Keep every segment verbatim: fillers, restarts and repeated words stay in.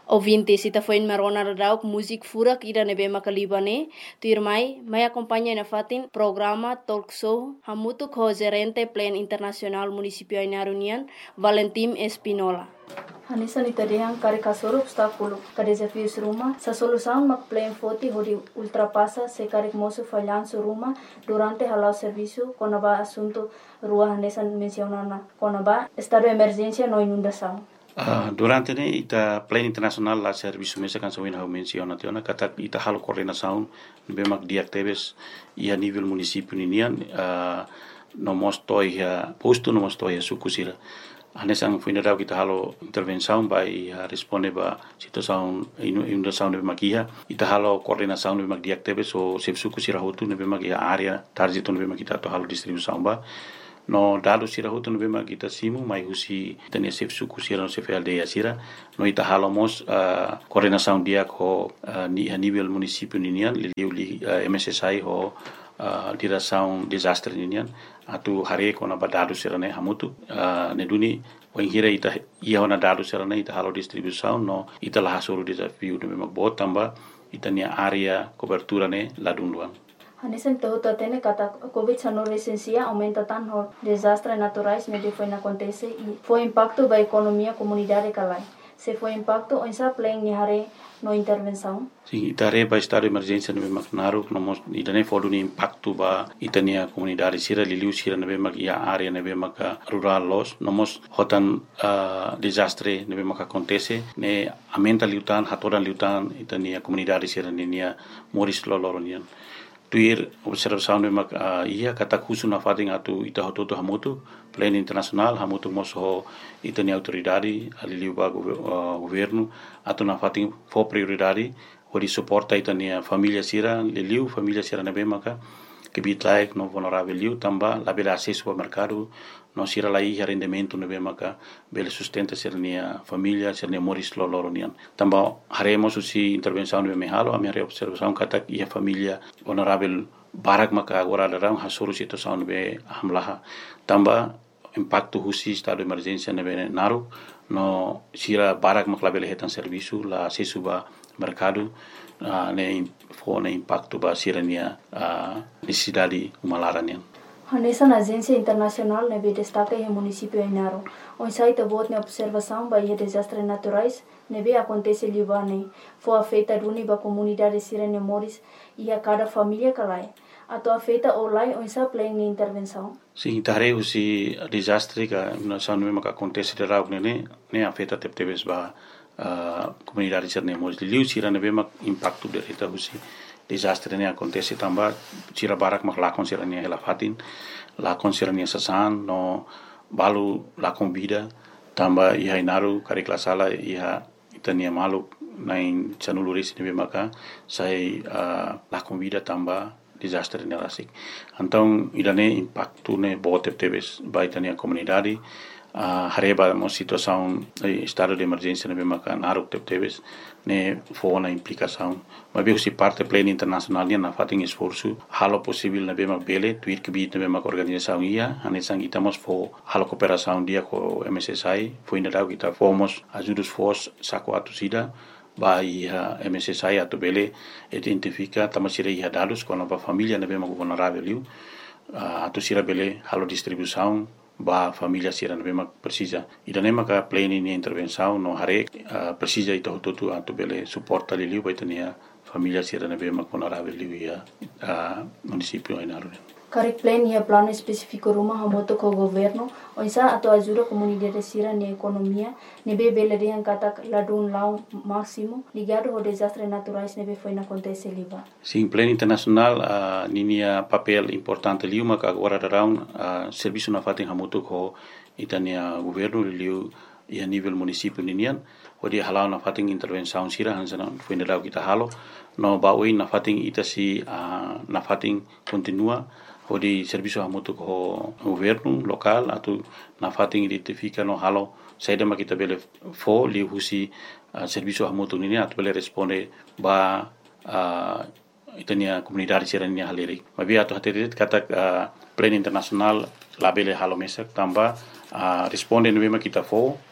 Ouvintes, ita foi marona radau música furak ida nebe makalibane, tu irmai, mai acompanha na fatin programa talk show hamutu ko gerente plan internacional municipio Ainaro União, Valentim Espinola. Hanisa ni tadihan kare kasoro obstáculo, ka desafios ruma, sa solução mak plan foti hodi ultrapassa se kare moço falhanço ruma durante halau serviço konaba assunto rua hanesa mencionana konaba estado de emergência no inundação. Uh, durante ne ita plan internacional la serviço mesa kan sawin hau menciona tiona kata ita halo coordenação bemak diactebes ia nível município ninian uh, no mostoi ya posto no mostoi ya sukusira anesang fuinarau kita halo intervenção by uh, responde ba situação inundação bemak ia ita halo coordenação bemak diactebes o sep sukusira hotu bemak ia area target bemak kita to halo distribuição ba no dado sira hotu no bema kita simu mai husi tania sef suku sira no sef aldeia sira no ita halomos uh, coordenação dia ko uh, ni a nível município ninian liu li uh, M S S I ho uh, direção desastre ninian atu hare ko na badado sira ne hamutu uh, ne duni wengira ita ia na dado sira ne ita halo distribuição no ita la hasuru desafio no bema botamba ita nia area cobertura ne ladunduan. Hanesen todo atene kata COVID dezenove licencia aumenta tanto desastres naturais medio foi acontece e foi impacto da economia comunidade calai. Se foi impacto em sa plan ni hare no intervenção. Sim, itare ba estado de emergência no bemak naru no mos idane fodu ni impacto ba itania comunidade sira liliu sira no bemak ia area no bemak rural los no mos hotan uh, desastre no bemak acontece ne aumenta liutan hatoran liutan itania comunidade sira ninia moris loloronian. Tuir observação de mak uh, ia kata khusu na fating atu ita hototo hamutu plan internacional hamutu moso itani autoridade aliliu ba uh, governo atu na fating fo prioridade hori suporta itani família sira liliu família sira na bemaka que bitlaik no vulnerável liu tamba la bela acesso ao mercado no sira lai rendimento no bemaka bela sustenta sernia família sernia moris loloronian tamba haremos usi intervenção no mehalo a minha observação kata ia família vulnerável barak maka agora darang hasuru situação no be hamlaha tamba impacto husi estado de emergência no be naru no sira barak makla bela hetan serviço la acesso ba mercado uh, ne fo ne impacto ba sirania uh, necessidade umalaranian. Hanesa na agência internacional nebe destaca em município Ainaro. On site bot ne observação ba ia desastres naturais nebe acontece libane. Foi afeta duni ba comunidade sirene moris e a cada família calai. Ato afeta olai on sa plan ni intervenção. Sim, tare usi desastre ka na sanu me ka acontece de rau ne ne afeta teptebes ba Uh, comunidade sirne moris liu sira nebe mak impacto de reta husi desastre ne acontece tamba sira barak mak lakon sira ne hela fatin lakon sira ne sasan no balu lakon vida tamba iha inaru kare klasala iha itania malu nain chanuluris nebe maka sai uh, lakon vida tamba desastre ne rasik então idane impacto ne bote tebes baitania comunidade Uh, hareba mo situação eh, estado de emergência na bemaka naru tebes ne fo na implicação mas bem se parte pleno internacional na fating esforço halo possível na bema bele tuir que bit na bema organização ia anesang itamos fo halo cooperação dia com M S S I foi ainda kita fomos ajudos fos saco atusida ba ia M S S I atu bele identifica tamasira ia dados com a família na bema vulnerável liu uh, atusira bele halo distribuição ba família sira na bema precisa ida nema ka plane ni intervenção no hare uh, precisa ito tutu atu bele suporta liu ba itania família sira na bema vulnerável liu ia uh, município Ainaro. Karek plan ia plano específico rumah hamoto ko governo onsa atau ajuda comunidade sira ni economia nebe bele yang kata ladun lau máximo ligado ao desastre naturais nebe foi na acontece liba. Sim, plano internacional uh, ninia papel importante liu maka agora darão uh, serviço na fatin hamoto ko itania governo liu ia nível município ninian odi halau na fatin intervenção sira hansana foi na kita halo no baui na fatin itasi uh, na fatin continua odi serviço hamoto ko governo local atu na fatin identifica no halo saida makita bele fo li husi uh, serviço hamoto nini atu bele responde ba uh, itania comunidade sirania haleri mabi atu haterit kata uh, plan internacional labele halo mesak tamba uh, responde no kita fo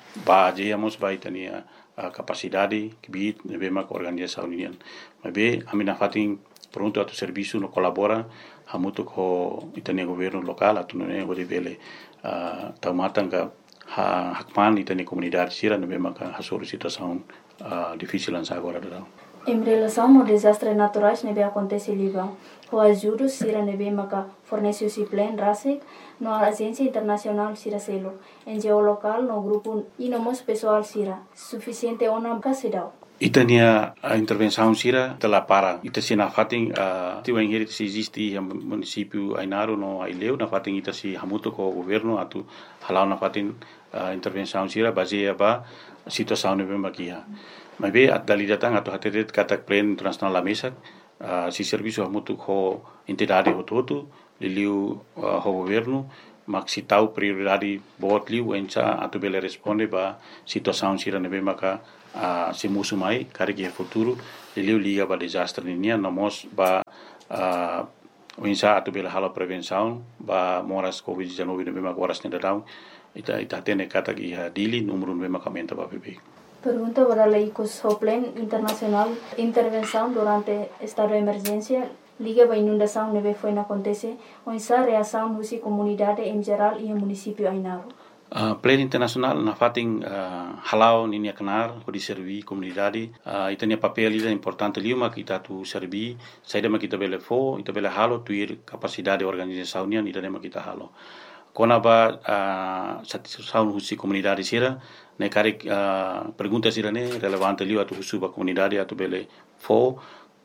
ba jeyamos ba itania uh, capacidade que bit nebema com organização união. Mas be amina fatin pronto atu serviço no colabora hamutu ko itania governo local atu ne gode vele uh, taumatanga ha hakman itania comunidade sira nebema ka hasoro situação uh, difícil lança agora da. Em relação aos desastres naturais que acontecem em Líbano, o ajuda Sira Nebemaka fornece o plan RASEC na Agência Internacional Sira Selo, em geolocal no grupo e no mais pessoal Sira, suficiente ona casidao. Itania a intervenção Sira telah para ita sina fating a tiu engeri se existe o município Ainaro no Aileu na fating ita si hamuto ko governo atu halau na fating a intervenção Sira baseia ba situação Nebemaka kia. Mas be at dali datang atau hatiret katak plan internasional la mesa uh, si serviço hamutu ho entidade hototu liliu uh, ho governo maksi tau prioridade bot liu encha atu bele responde ba situação sira Nebemaka uh, se musu mai kare ki futuro liliu liga ba desastre ninia nomos ba uh, encha atu bele halo prevenção ba moras covid dezenove Nebemaka waras nedadau ita ita tene katak iha dili número Nebemaka menta ba bebe. Pergunta para a lei o Plan Internacional Intervenção durante estado de emergência liga a inundação neve foi na acontece ou essa reação da comunidade em geral e o município Ainaro. Uh, Plan Internacional na fating uh, halau ninia kenar di servi comunidade uh, itania papel ida importante liuma kita tu servi saida ma kita bele fo ita bele halo tuir capacidade organização nia ida ma kita halo kona ba uh, satisfação husi comunidade sira ne kare uh, pergunta sira ne relevante liu atu husu ba comunidade atu bele fo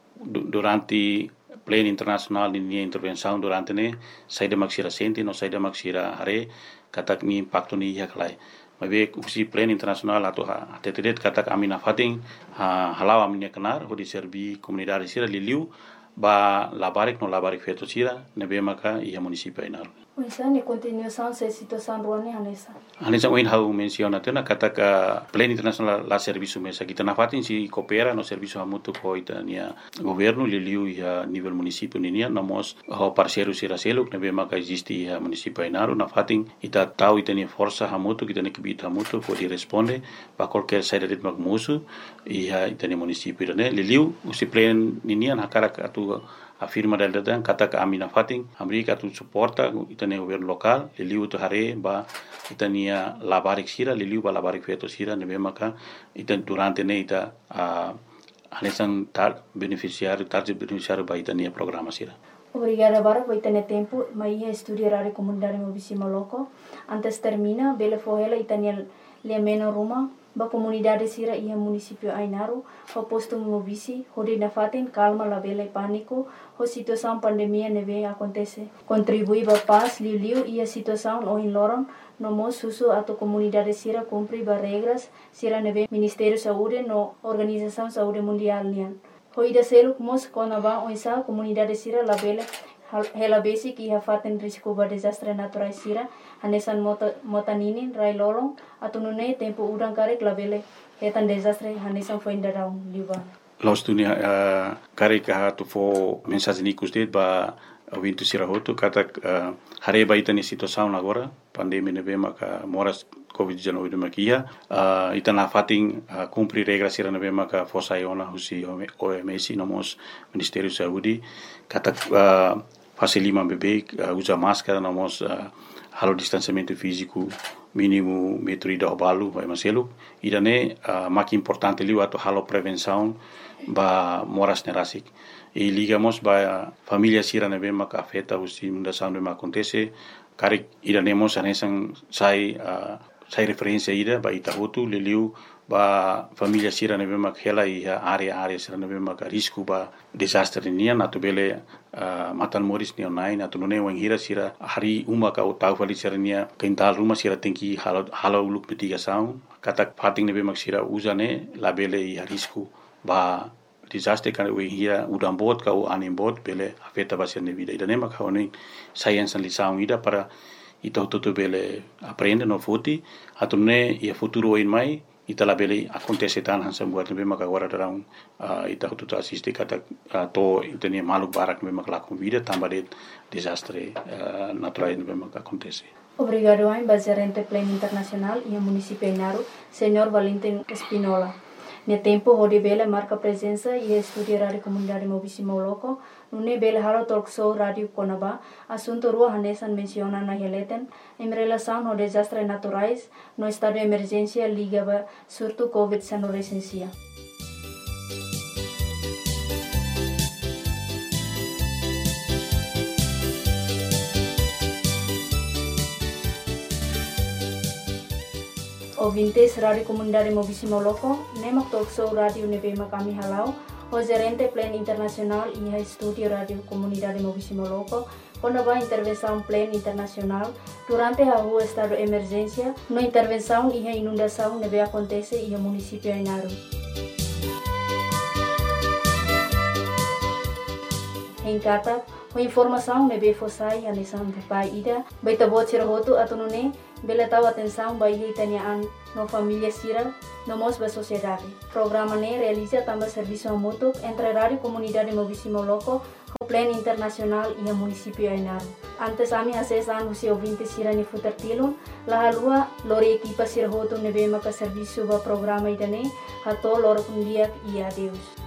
durante Plan Internacional ninia intervenção durante ne saida maksira senti no saida maksira hare katak ni impacto ni ya kalai mabe usi Plan Internacional atau ha tetet katak amina fating ha halau aminya kenar ho di serbi comunidade sira liliu ba labarik no labarik feto sira Nebemaka ia município Ainaro. Oisa ne continuação se situação ruane hanesa. Hanesa oin hau menciona tena katak Plan Internacional la serviço mesa kita na fatin si coopera no serviço hamutu ko itania governo liliu ia nível município ninia namos ho parceiro sira selo Nebemaka existe ia município Ainaro na fatin ita tau itania força hamutu kita ne kibita hamutu ko di responde ba qualquer saída de magmusu ia itania município ne liliu usi plan ninia na karak atu afirma del dan kata ka amina fating amerika tu suporta itania governo local liliu tu hare ba itania labarik sira liliu ba labarik feto sira Nebemaka itan durante ne ita uh, anesan tar beneficiário target beneficiário ba itania programa sira. Obrigada para por ter tempo, mas ia estudar a comunidade mobisima loco. Antes termina, bele fohela itania le meno Roma, ba comunidade sira ia município Ainaro, ho posto mobisi, hodi na faten calma la bele pânico, ho situação pandemia neve acontece. Contribui ba paz liu liu ia situação o in loron, no mo susu atau comunidade sira cumpri ba regras sira neve Ministério Saúde no Organização Saúde Mundial nian. Hoida selo mos kona ba oisa comunidade sira la bele hela basic ia faten risco ba desastre natural sira hanesan mota motaninin rai lolong atau nune tempo udang karek la bele hetan desastre hanesan foi ndarau liban. Los dunia uh, karek ha tu fo mensagem nikus det ba wintu sira hotu kata uh, hare ba itani situação agora pandemia Nebemaka moras covid dezenove Nebemaka uh, itana fating uh, cumprir regras sira Nebemaka fosa iona husi O M S nomos Ministério Saúde kata uh, fase lima bebê uh, usa máscara nomos uh, halo distanciamento físico mínimo metro ida obalu vai maselo idane uh, mak importante liu atau halo prevenção ba moras nerasik e ligamos ba família sira Nebemaka afeta usi mundação Nebemaka acontece kare idanemos anesan sai uh, sai referência ida ba itahutu liliu ba família sira Nebemaka hela ia area-area sira Nebemaka risco ba desastre nian atau bele uh, matan moris ni online atau nune wang hira sira hari uma ka utau fali sira nia kental rumah sira tinggi halo halo uluk mitigação katak fating Nebemaka sira usane labele ia risco ba desastre kan we hira udam bot ka u anim bot bele afeta ba sira vida ida Nebemaka oni science lição ida para ita toto bele aprende no futi atau ne ia futuro in mai ita la bele acontece tan hansa buat Nebemaka agora darão uh, ita toto assiste kata uh, to itania maluk barak Nebemaka la vida tambah de desastre uh, natural Nebemaka acontece. Obrigado a Gerente Pleno Internacional e a Município Inaru, Senhor Valentim Espinola. No tempo, onde Bela marca presença e estudia rádio comunidade Mobisimo Loco, no Bela Halo Talk Show Rádio Conaba, assunto rua Hanesan menciona na releten, em relação ao desastres naturais, no estado de emergência ligado surto covid dezenove recensia. Ouvintes Rádio Comunidade Mobisimo Loco, Nemak Talk Show Rádio Nebema kami halau, o Gerente Pleno Internacional e a Estúdio Rádio Comunidade Mobisimo Loco, quando a intervenção plena internacional, durante a rua estado de emergência, no intervenção e a inundação neve acontece e o município Inaru. Em Kata, a informação neve fossai a nisan tepai ida, baita bot sirhoto atunune, bela tahu atenção bayi tanyaan no família sira, no mos ba sociedade. Programa ne realiza também serviço mútuo entre a Rádio Comunidade Mobisimo Loco, o Pleno Internacional e o município Inaru. Antes ami acesan husi ouvinte sira ni futertilun, la halua lori equipa sirhoto neve maka serviço ba programa idane, hato loro kundiak e adeus.